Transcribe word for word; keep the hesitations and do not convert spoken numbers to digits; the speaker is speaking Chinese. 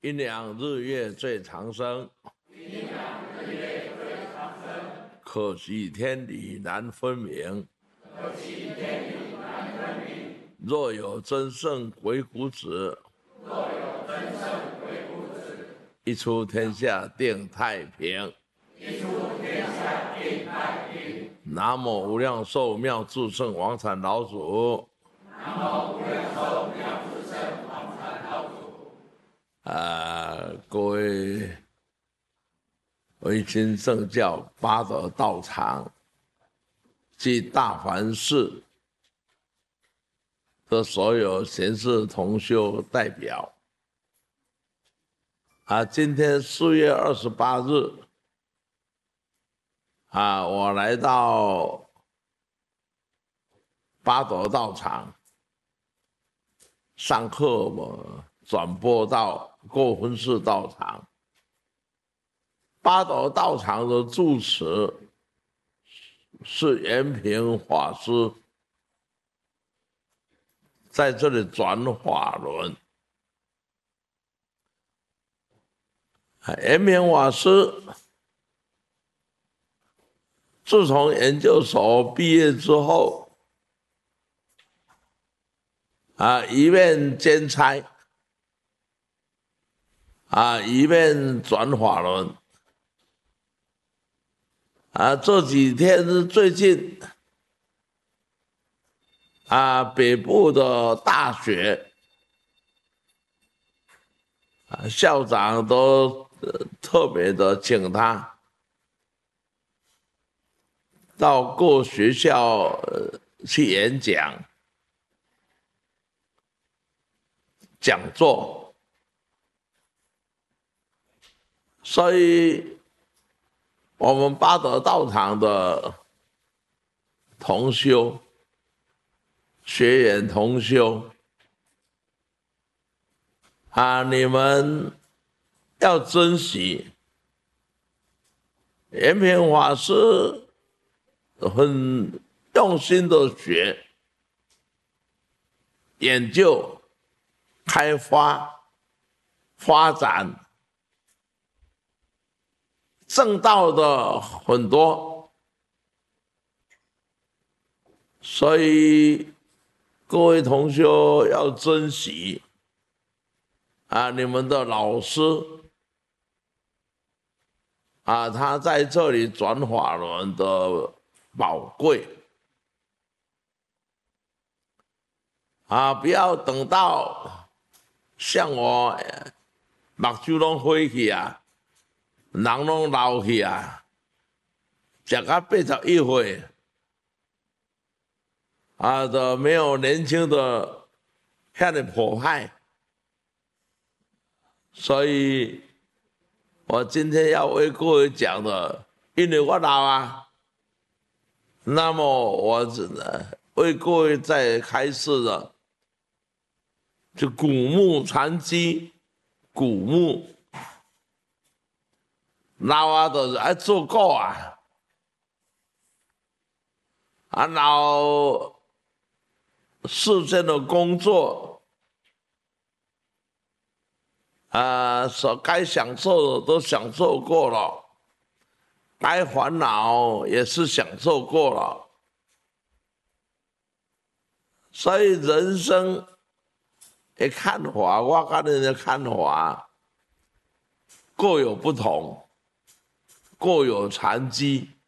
阴阳日月最长生， 阴阳日月最长生。 可惜天理难分明， 可惜天理难分明。 若有真圣鬼谷子， 若有真圣鬼谷子， 一出天下定太平。 一出天下定太平。 南无无量寿妙智圣王禅老祖。 南无无量寿妙智圣王禅老祖。 啊，各位维新圣教八德道场及大梵寺的所有贤士同修代表，啊，今天四月二十八日，啊，我来到八德道场上课，我转播到过分寺道场。八德道场的住持是延平法师在这里转法轮。延平法师自从研究所毕业之后，啊，一面兼差，啊，一面转法轮。啊，这几天最近，啊，北部的大学，啊，校长都、呃、特别的请他到各学校、呃、去演讲、讲座，所以我们八德道场的同修、学员同修啊，你们要珍惜延平法师很用心的学、研究、开发、发展。正道的很多，所以各位同学要珍惜啊，你们的老师啊，他在这里转法轮的宝贵啊，不要等到像我目睭拢花去啊。人拢老去啊，食到八十一岁，啊，都没有年轻的遐尼迫害，所以我今天要为各位讲的，因为我老啊，那么我只能为各位在开示的，就古木禅机，古木。老啊，就是爱做股啊，啊，老世间的工作，啊，所该享受的都享受过了，该烦恼也是享受过了，所以人生的看法，我跟人的看法各有不同。各有残机，